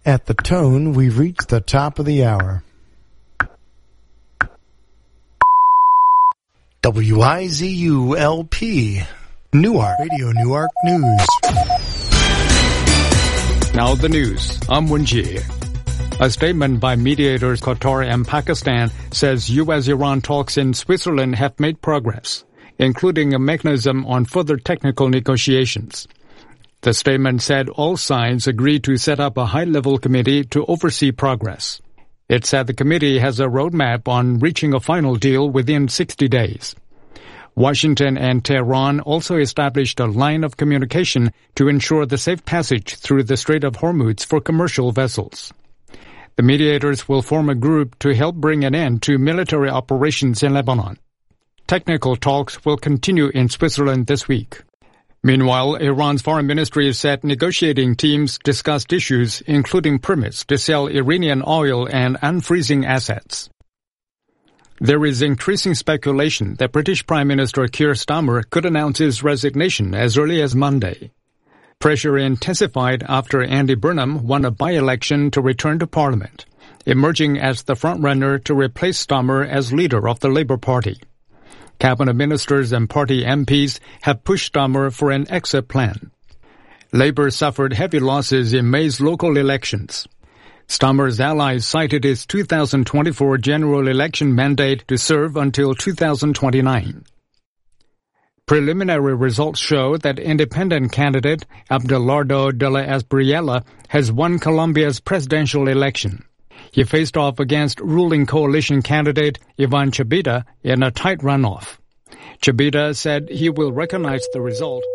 At the tone, we've reached the top of the hour. WIZU-LP, Newark, Radio Newark News. Now the news. I'm Wen-ji. A statement by mediators Qatar and Pakistan says U.S.-Iran talks in Switzerland have made progress, including a mechanism on further technical negotiations. The statement said all sides agreed to set up a high-level committee to oversee progress. It said the committee has a roadmap on reaching a final deal within 60 days. Washington and Tehran also established a line of communication to ensure the safe passage through the Strait of Hormuz for commercial vessels. The mediators will form a group to help bring an end to military operations in Lebanon. Technical talks will continue in Switzerland this week. Meanwhile, Iran's foreign ministry said negotiating teams discussed issues including permits to sell Iranian oil and unfreezing assets. There is increasing speculation that British Prime Minister Keir Starmer could announce his resignation as early as Monday. Pressure intensified after Andy Burnham won a by-election to return to Parliament, emerging as the frontrunner to replace Starmer as leader of the Labour Party. Cabinet ministers and party MPs have pushed Starmer for an exit plan. Labour suffered heavy losses in May's local elections. Starmer's allies cited his 2024 general election mandate to serve until 2029. Preliminary results show that independent candidate Abelardo de la Espriella has won Colombia's presidential election. He faced off against ruling coalition candidate Ivan Chebita in a tight runoff. Chebita said he will recognize the result.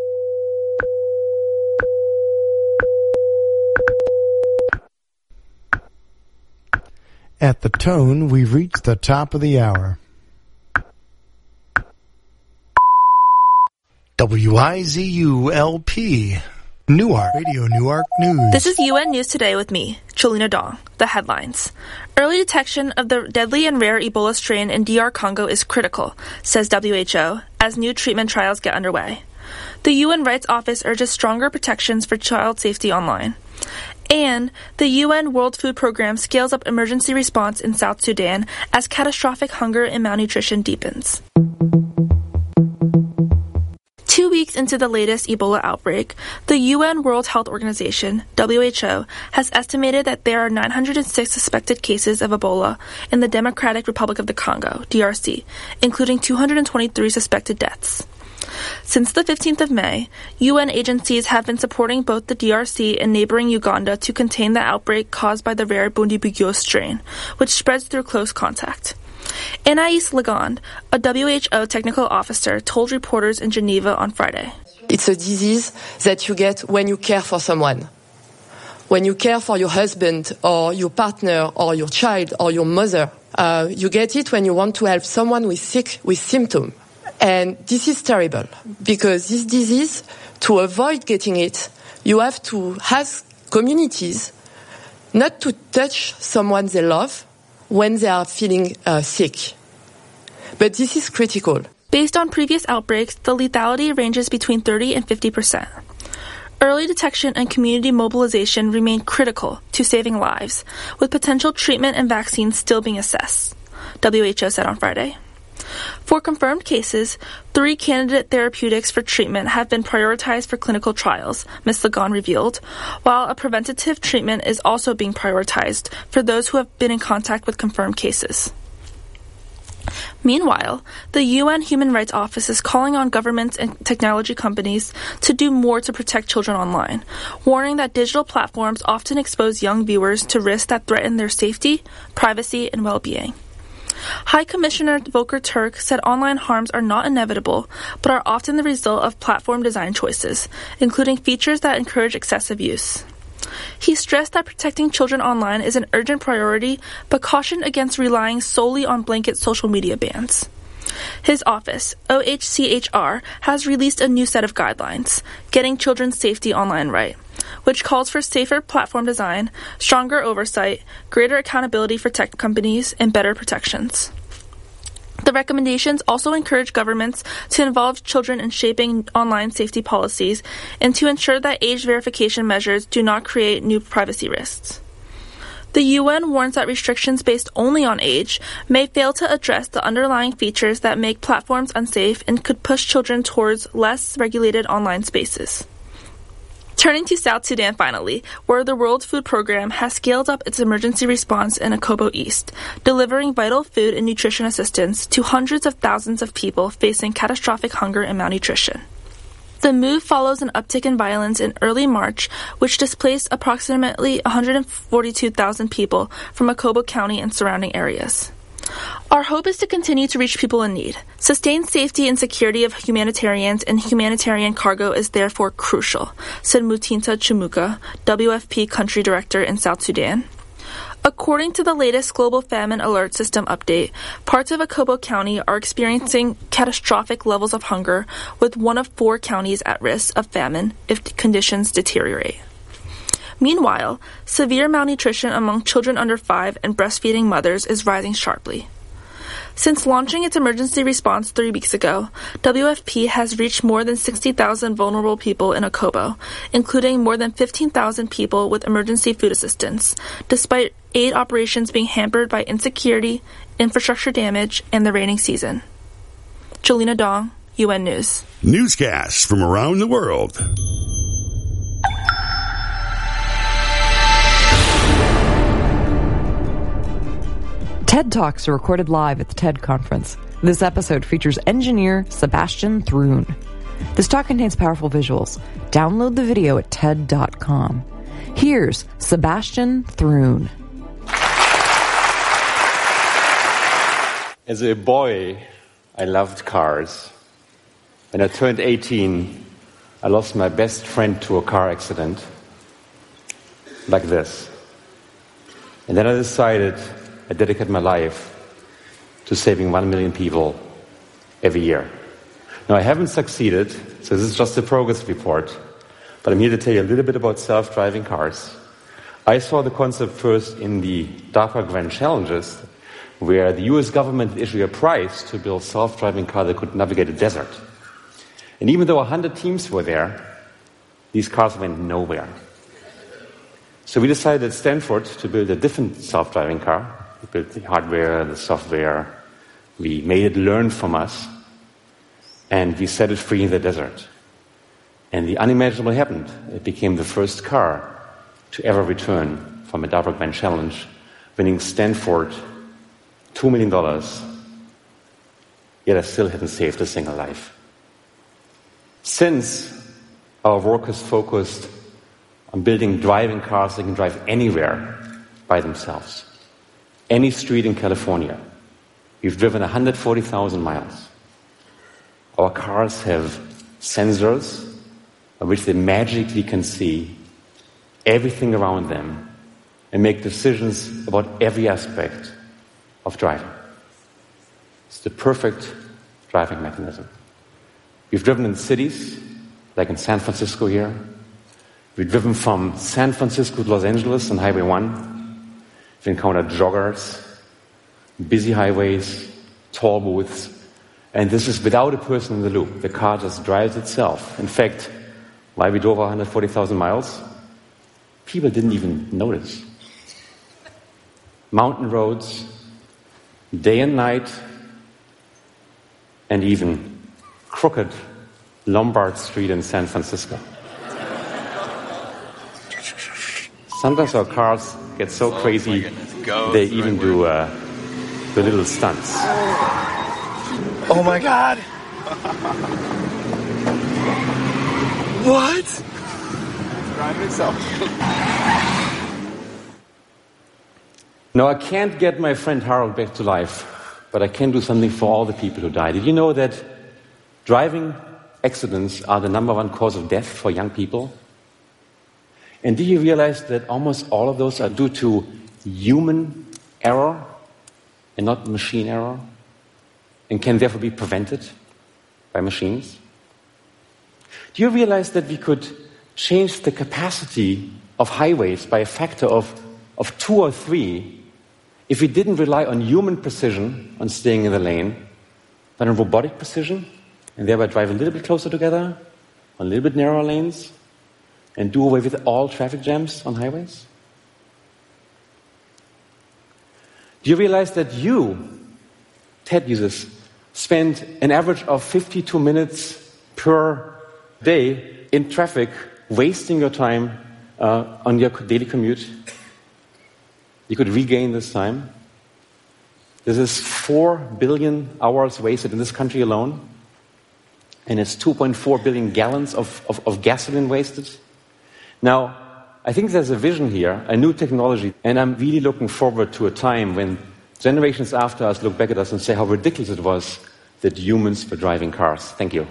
At the tone, we've reached the top of the hour. WIZU-LP, Newark, Radio Newark News. This is UN News Today with me, Cholina Dong. The headlines. Early detection of the deadly and rare Ebola strain in DR Congo is critical, says WHO, as new treatment trials get underway. The UN Rights Office urges stronger protections for child safety online. And the UN World Food Programme scales up emergency response in South Sudan as catastrophic hunger and malnutrition deepens. 2 weeks into the latest Ebola outbreak, the UN World Health Organization, WHO, has estimated that there are 906 suspected cases of Ebola in the Democratic Republic of the Congo, DRC, including 223 suspected deaths. Since the 15th of May, UN agencies have been supporting both the DRC and neighboring Uganda to contain the outbreak caused by the rare Bundibugyo strain, which spreads through close contact. Anais Legond, a WHO technical officer, told reporters in Geneva on Friday. It's a disease that you get when you care for someone. When you care for your husband or your partner or your child or your mother, you get it when you want to help someone who is sick with symptoms. And this is terrible because this disease, to avoid getting it, you have to ask communities not to touch someone they love when they are feeling sick. But this is critical. Based on previous outbreaks, the lethality ranges between 30 and 50%. Early detection and community mobilization remain critical to saving lives, with potential treatment and vaccines still being assessed, WHO said on Friday. For confirmed cases, 3 candidate therapeutics for treatment have been prioritized for clinical trials, Ms. Legond revealed, while a preventative treatment is also being prioritized for those who have been in contact with confirmed cases. Meanwhile, the UN Human Rights Office is calling on governments and technology companies to do more to protect children online, warning that digital platforms often expose young viewers to risks that threaten their safety, privacy, and well-being. High Commissioner Volker Turk said online harms are not inevitable, but are often the result of platform design choices, including features that encourage excessive use. He stressed that protecting children online is an urgent priority, but cautioned against relying solely on blanket social media bans. His office, OHCHR, has released a new set of guidelines, Getting Children's Safety Online Right, which calls for safer platform design, stronger oversight, greater accountability for tech companies, and better protections. The recommendations also encourage governments to involve children in shaping online safety policies and to ensure that age verification measures do not create new privacy risks. The UN warns that restrictions based only on age may fail to address the underlying features that make platforms unsafe and could push children towards less regulated online spaces. Turning to South Sudan finally, where the World Food Programme has scaled up its emergency response in Akobo East, delivering vital food and nutrition assistance to hundreds of thousands of people facing catastrophic hunger and malnutrition. The move follows an uptick in violence in early March, which displaced approximately 142,000 people from Akobo County and surrounding areas. Our hope is to continue to reach people in need. Sustained safety and security of humanitarians and humanitarian cargo is therefore crucial, said Mutinta Chumuka, WFP Country Director in South Sudan. According to the latest Global Famine Alert System update, parts of Akobo County are experiencing catastrophic levels of hunger, with 1 of 4 counties at risk of famine if conditions deteriorate. Meanwhile, severe malnutrition among children under 5 and breastfeeding mothers is rising sharply. Since launching its emergency response 3 weeks ago, WFP has reached more than 60,000 vulnerable people in Akobo, including more than 15,000 people with emergency food assistance, despite aid operations being hampered by insecurity, infrastructure damage, and the rainy season. Jolina Dong, UN News. Newscasts from around the world. TED Talks are recorded live at the TED Conference. This episode features engineer Sebastian Thrun. This talk contains powerful visuals. Download the video at TED.com. Here's Sebastian Thrun. As a boy, I loved cars. When I turned 18, I lost my best friend to a car accident, like this. And then I decided I dedicate my life to saving 1 million people every year. Now, I haven't succeeded, so this is just a progress report, but I'm here to tell you a little bit about self-driving cars. I saw the concept first in the DARPA Grand Challenges, where the US government issued a prize to build self-driving cars that could navigate a desert. And even though 100 teams were there, these cars went nowhere. So we decided at Stanford to build a different self-driving car. We built the hardware, the software. We made it learn from us. And we set it free in the desert. And the unimaginable happened. It became the first car to ever return from a DARPA Grand Challenge, winning Stanford $2 million. Yet I still hadn't saved a single life. Since, our work has focused on building driving cars that can drive anywhere by themselves. Any street in California. We've driven 140,000 miles. Our cars have sensors by which they magically can see everything around them and make decisions about every aspect of driving. It's the perfect driving mechanism. We've driven in cities, like in San Francisco here. We've driven from San Francisco to Los Angeles on Highway 1. We've encountered joggers, busy highways, toll booths, and this is without a person in the loop. The car just drives itself. In fact, while we drove 140,000 miles, people didn't even notice. Mountain roads, day and night, and even crooked Lombard Street in San Francisco. Sometimes our cars get so crazy, they even do the little stunts. Oh my God! What? Driving itself. Now, I can't get my friend Harold back to life, but I can do something for all the people who died. Did you know that driving accidents are the #1 cause of death for young people? And did you realize that almost all of those are due to human error and not machine error, and can therefore be prevented by machines? Do you realize that we could change the capacity of highways by a factor of 2 or 3 if we didn't rely on human precision on staying in the lane, but on robotic precision, and thereby drive a little bit closer together, on a little bit narrower lanes, and do away with all traffic jams on highways? Do you realize that you, TED users, spend an average of 52 minutes per day in traffic, wasting your time on your daily commute? You could regain this time. This is 4 billion hours wasted in this country alone, and it's 2.4 billion gallons of gasoline wasted. Now, I think there's a vision here, a new technology, and I'm really looking forward to a time when generations after us look back at us and say how ridiculous it was that humans were driving cars. Thank you.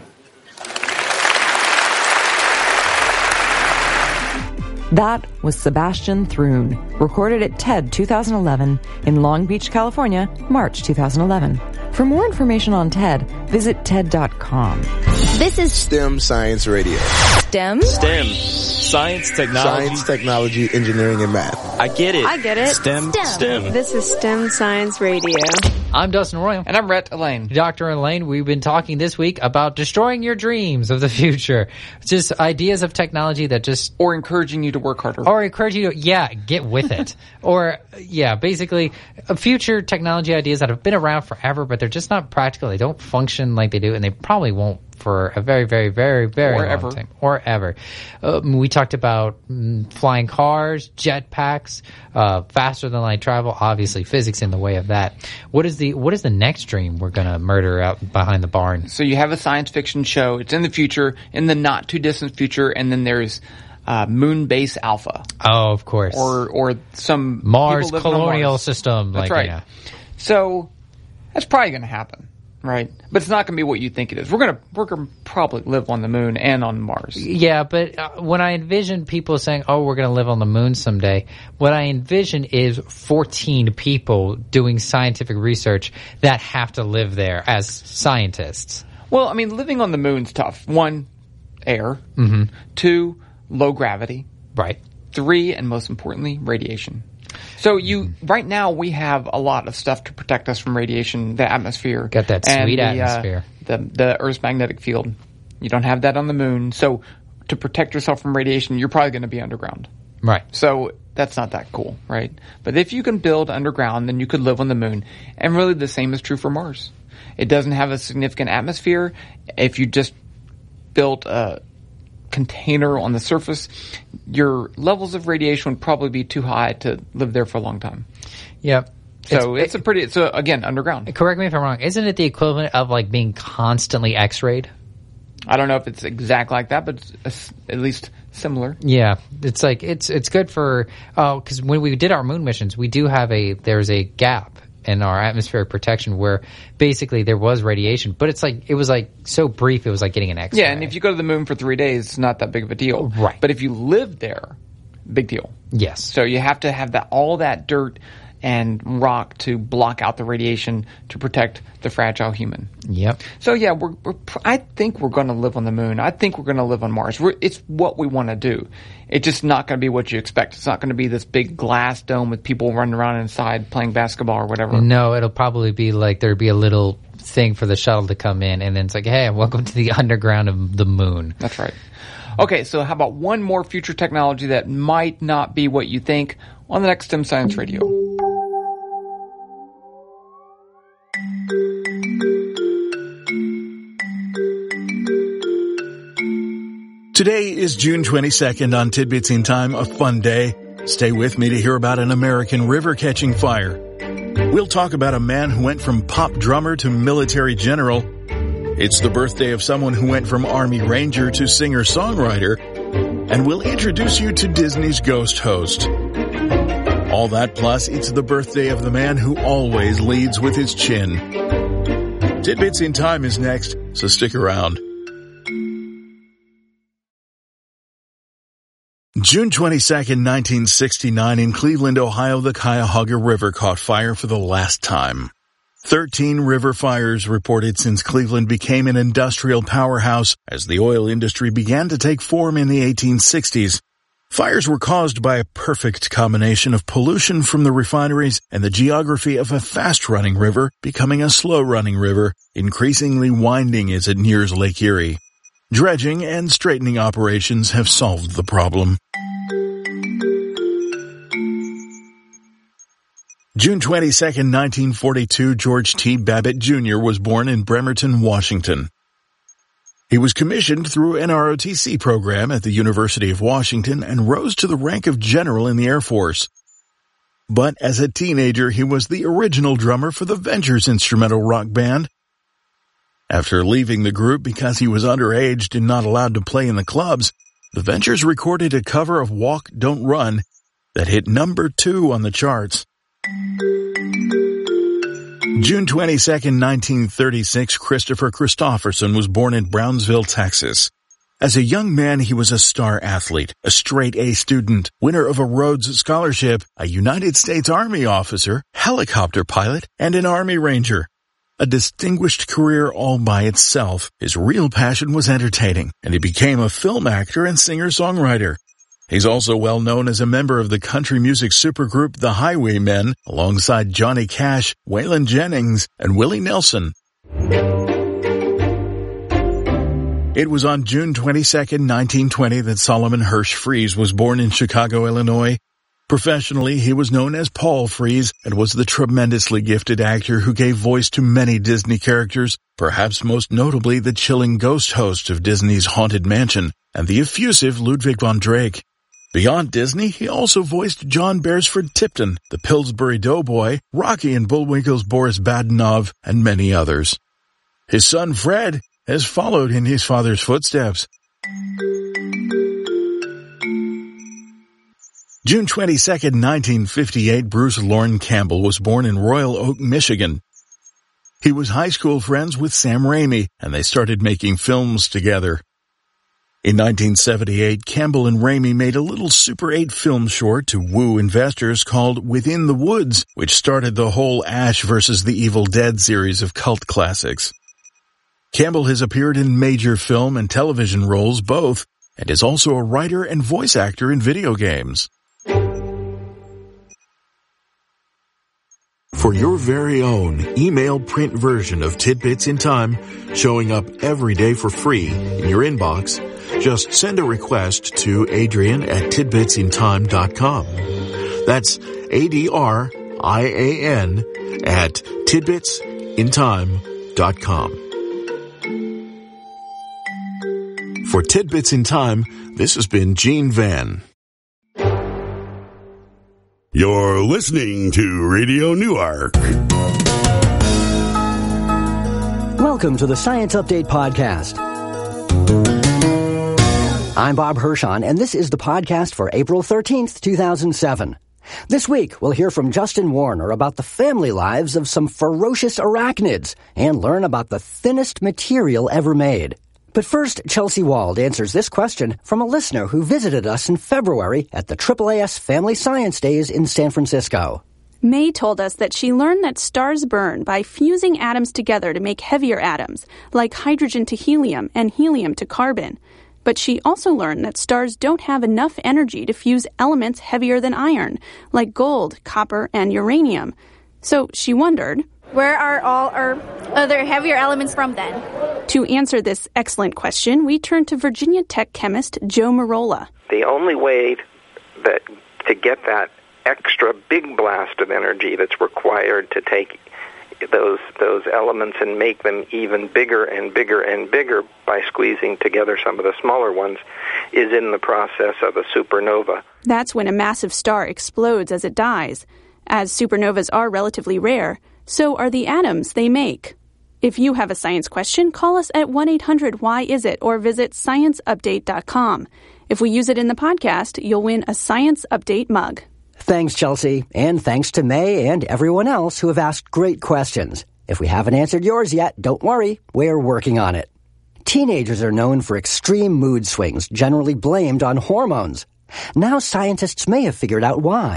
That was Sebastian Thrun, recorded at TED 2011 in Long Beach, California, March 2011. For more information on TED, visit TED.com. This is STEM Science Radio. STEM? STEM. Science, technology, engineering, and math. I get it. I get it. STEM. This is STEM Science Radio. I'm Dustin Royal. And I'm Rhett Elaine. Dr. Elaine, we've been talking this week about destroying your dreams of the future. Just ideas of technology that just... Or encouraging you to work harder. Or encourage you to, get with it. Or, basically, future technology ideas that have been around forever, but they're just not practical. They don't function like they do, and they probably won't for a very, very, very, very long time. Or ever. We talked about flying cars, jetpacks, faster than light travel, obviously physics in the way of that. What is the next dream we're going to murder out behind the barn? So you have a science fiction show. It's in the future, in the not too distant future, and then there's moon base alpha. Oh, of course. Or some Mars colonial system. That's right. Yeah. So that's probably going to happen. Right, but it's not going to be what you think it is. We're gonna probably live on the moon and on Mars. Yeah, but when I envision people saying, "Oh, we're going to live on the moon someday," what I envision is 14 people doing scientific research that have to live there as scientists. Well, I mean, living on the moon's tough. 1, air. Mm-hmm. 2, low gravity. Right. 3, and most importantly, radiation. So right now we have a lot of stuff to protect us from radiation, the atmosphere. Got that sweet atmosphere. The Earth's magnetic field. You don't have that on the moon. So to protect yourself from radiation, you're probably going to be underground. Right. So that's not that cool, right? But if you can build underground, then you could live on the moon. And really the same is true for Mars. It doesn't have a significant atmosphere. If you just built a container on the surface, your levels of radiation would probably be too high to live there for a long time. Yeah. So it's again, underground. Correct me if I'm wrong. Isn't it the equivalent of like being constantly X-rayed? I don't know if it's exact like that, but it's at least similar. Yeah. It's like, it's good for, cause when we did our moon missions, we do have there's a gap in our atmospheric protection where basically there was radiation, but it was so brief, it was like getting an X-ray. Yeah, and if you go to the moon for 3 days, it's not that big of a deal. Right. But if you live there, big deal. Yes. So you have to have all that dirt and rock to block out the radiation to protect the fragile human. Yep. So yeah, I think we're going to live on the moon. I think we're going to live on Mars. It's what we want to do. It's just not going to be what you expect. It's not going to be this big glass dome with people running around inside playing basketball or whatever. No, it'll probably be like there'd be a little thing for the shuttle to come in, and then it's like, hey, welcome to the underground of the moon. That's right. Okay, so how about one more future technology that might not be what you think on the next STEM Science Radio? Today is June 22nd on Tidbits in Time, a fun day. Stay with me to hear about an American river catching fire. We'll talk about a man who went from pop drummer to military general. It's the birthday of someone who went from Army Ranger to singer-songwriter. And we'll introduce you to Disney's Ghost host. All that plus, it's the birthday of the man who always leads with his chin. Tidbits in Time is next, so stick around. June 22nd, 1969, in Cleveland, Ohio, the Cuyahoga River caught fire for the last time. 13 river fires reported since Cleveland became an industrial powerhouse as the oil industry began to take form in the 1860s. Fires were caused by a perfect combination of pollution from the refineries and the geography of a fast-running river becoming a slow-running river, increasingly winding as it nears Lake Erie. Dredging and straightening operations have solved the problem. June 22, 1942, George T. Babbitt, Jr. was born in Bremerton, Washington. He was commissioned through an ROTC program at the University of Washington and rose to the rank of general in the Air Force. But as a teenager, he was the original drummer for the Ventures instrumental rock band. After leaving the group because he was underage and not allowed to play in the clubs, the Ventures recorded a cover of Walk, Don't Run that hit number 2 on the charts. June 22, 1936, Christopher Christopherson was born in Brownsville, Texas. As a young man, he was a star athlete, a straight-A student, winner of a Rhodes Scholarship, a United States Army officer, helicopter pilot, and an Army Ranger. A distinguished career all by itself, his real passion was entertaining, and he became a film actor and singer-songwriter. He's also well known as a member of the country music supergroup The Highwaymen, alongside Johnny Cash, Waylon Jennings, and Willie Nelson. It was on June 22, 1920 that Solomon Hirsch Fries was born in Chicago, Illinois. Professionally, he was known as Paul Frees and was the tremendously gifted actor who gave voice to many Disney characters, perhaps most notably the chilling ghost host of Disney's Haunted Mansion and the effusive Ludwig von Drake. Beyond Disney, he also voiced John Beresford Tipton, the Pillsbury Doughboy, Rocky and Bullwinkle's Boris Badenov, and many others. His son Fred has followed in his father's footsteps. June 22, 1958, Bruce Lorne Campbell was born in Royal Oak, Michigan. He was high school friends with Sam Raimi, and they started making films together. In 1978, Campbell and Raimi made a little Super 8 film short to woo investors called Within the Woods, which started the whole Ash vs. the Evil Dead series of cult classics. Campbell has appeared in major film and television roles both, and is also a writer and voice actor in video games. For your very own email print version of Tidbits in Time, showing up every day for free in your inbox, just send a request to Adrian@tidbitsintime.com. That's ADRIAN at tidbitsintime.com. For Tidbits in Time, this has been Gene Van. You're listening to Radio Newark. Welcome to the Science Update Podcast. I'm Bob Hirschon, and this is the podcast for April 13th, 2007. This week, we'll hear from Justin Warner about the family lives of some ferocious arachnids and learn about the thinnest material ever made. But first, Chelsea Wald answers this question from a listener who visited us in February at the AAAS Family Science Days in San Francisco. May told us that she learned that stars burn by fusing atoms together to make heavier atoms, like hydrogen to helium and helium to carbon. But she also learned that stars don't have enough energy to fuse elements heavier than iron, like gold, copper, and uranium. So she wondered, where are all our other heavier elements from then? To answer this excellent question, we turn to Virginia Tech chemist Joe Merola. The only way that to get that extra big blast of energy that's required to take those elements and make them even bigger and bigger and bigger by squeezing together some of the smaller ones is in the process of a supernova. That's when a massive star explodes as it dies. As supernovas are relatively rare, so are the atoms they make. If you have a science question, call us at 1-800-WHY-IS-IT or visit scienceupdate.com. If we use it in the podcast, you'll win a Science Update mug. Thanks, Chelsea, and thanks to May and everyone else who have asked great questions. If we haven't answered yours yet, don't worry, we're working on it. Teenagers are known for extreme mood swings, generally blamed on hormones. Now scientists may have figured out why.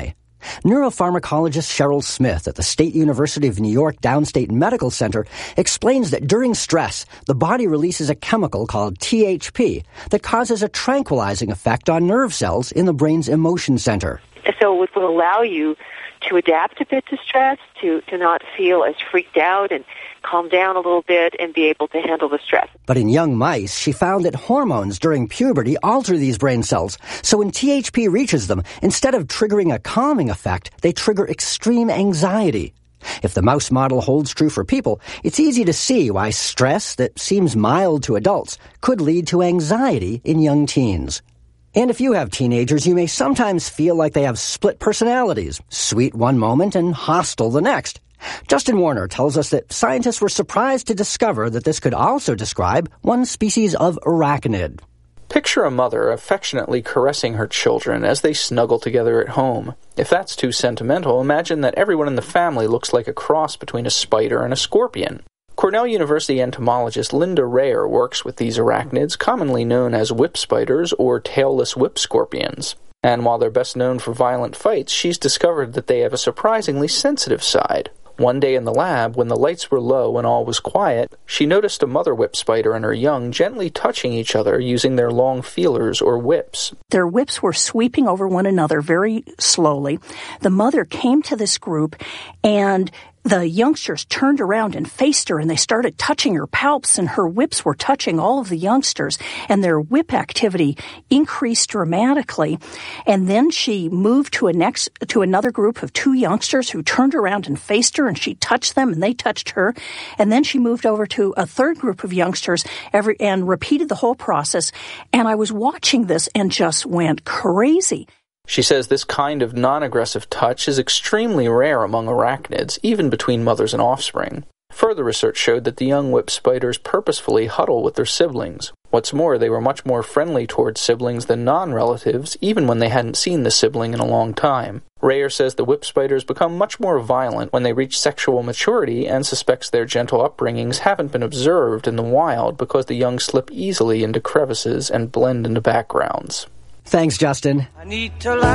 Neuropharmacologist Cheryl Smith at the State University of New York Downstate Medical Center explains that during stress, the body releases a chemical called THP that causes a tranquilizing effect on nerve cells in the brain's emotion center. So it will allow you to adapt a bit to stress, to not feel as freaked out and calm down a little bit and be able to handle the stress. But in young mice, she found that hormones during puberty alter these brain cells. So when THP reaches them, instead of triggering a calming effect, they trigger extreme anxiety. If the mouse model holds true for people, it's easy to see why stress that seems mild to adults could lead to anxiety in young teens. And if you have teenagers, you may sometimes feel like they have split personalities, sweet one moment and hostile the next. Justin Warner tells us that scientists were surprised to discover that this could also describe one species of arachnid. Picture a mother affectionately caressing her children as they snuggle together at home. If that's too sentimental, imagine that everyone in the family looks like a cross between a spider and a scorpion. Cornell University entomologist Linda Rayer works with these arachnids, commonly known as whip spiders or tailless whip scorpions. And while they're best known for violent fights, she's discovered that they have a surprisingly sensitive side. One day in the lab, when the lights were low and all was quiet, she noticed a mother whip spider and her young gently touching each other using their long feelers or whips. Their whips were sweeping over one another very slowly. The mother came to this group, and the youngsters turned around and faced her, and they started touching her palps, and her whips were touching all of the youngsters, and their whip activity increased dramatically. And then she moved to another group of two youngsters who turned around and faced her, and she touched them, and they touched her. And then she moved over to a third group of youngsters and repeated the whole process. And I was watching this and just went crazy. She says this kind of non-aggressive touch is extremely rare among arachnids, even between mothers and offspring. Further research showed that the young whip spiders purposefully huddle with their siblings. What's more, they were much more friendly towards siblings than non-relatives, even when they hadn't seen the sibling in a long time. Rayer says the whip spiders become much more violent when they reach sexual maturity and suspects their gentle upbringings haven't been observed in the wild because the young slip easily into crevices and blend into backgrounds. Thanks, Justin. I need to lie.